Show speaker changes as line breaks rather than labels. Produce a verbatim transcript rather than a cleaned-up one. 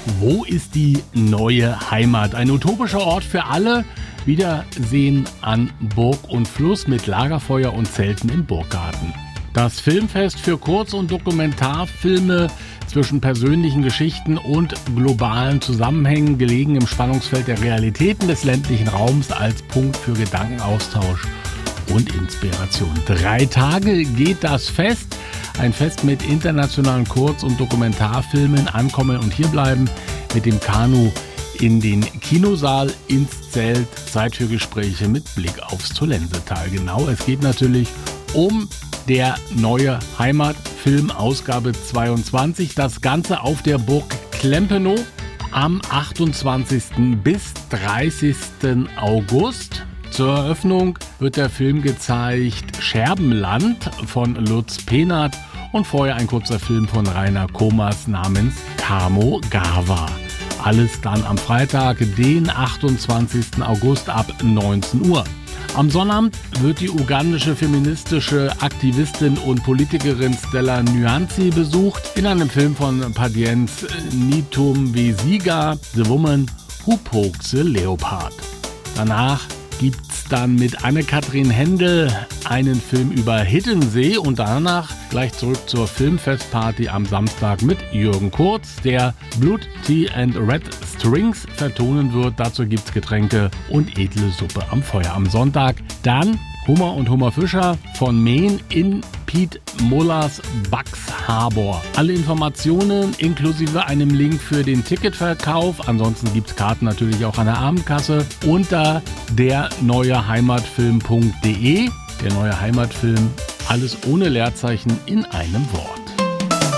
Wo ist die neue Heimat? Ein utopischer Ort für alle. Wiedersehen an Burg und Fluss mit Lagerfeuer und Zelten im Burggarten. Das Filmfest für Kurz- und Dokumentarfilme zwischen persönlichen Geschichten und globalen Zusammenhängen, gelegen im Spannungsfeld der Realitäten des ländlichen Raums als Punkt für Gedankenaustausch und Inspiration. Drei Tage geht das Fest. Ein Fest mit internationalen Kurz- und Dokumentarfilmen. Ankommen und hierbleiben mit dem Kanu in den Kinosaal, ins Zelt. Zeit für Gespräche mit Blick aufs Zollensetal. Genau, es geht natürlich um der neue Heimatfilm, Ausgabe zweiundzwanzig. Das Ganze auf der Burg Klempenow am achtundzwanzigsten bis dreißigsten August. Zur Eröffnung wird der Film gezeigt Scherbenland von Lutz Pehnert und vorher ein kurzer Film von Rainer Komas namens Kamo Gava. Alles dann am Freitag, den achtundzwanzigsten August ab neunzehn Uhr. Am Sonnabend wird die ugandische feministische Aktivistin und Politikerin Stella Nyanzi besucht in einem Film von Patience Nitumwesiga, The Woman Who Poked the Leopard. Danach gibt's dann mit Anne-Kathrin Händel einen Film über Hiddensee und danach gleich zurück zur Filmfestparty am Samstag mit Jürgen Kurz, der Blood, Tea and Red Strings vertonen wird. Dazu gibt's Getränke und edle Suppe am Feuer. Am Sonntag dann Hummer und Hummerfischer von Maine in Piet Mullers Bucks Harbor. Alle Informationen inklusive einem Link für den Ticketverkauf. Ansonsten gibt es Karten natürlich auch an der Abendkasse unter der neue Heimatfilm punkt de. Der neue Heimatfilm, alles ohne Leerzeichen in einem Wort.